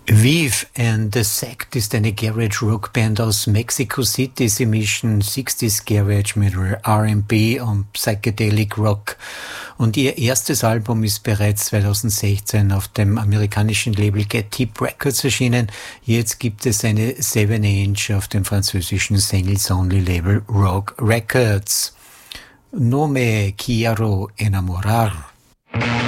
Vive and the Sect ist eine Garage-Rock-Band aus Mexico City. Sie mischen 60s Garage mit R&B und Psychedelic Rock. Und ihr erstes Album ist bereits 2016 auf dem amerikanischen Label Get Tip Records erschienen. Jetzt gibt es eine 7-Inch auf dem französischen Singles-Only-Label Rock Records. No me quiero enamorar.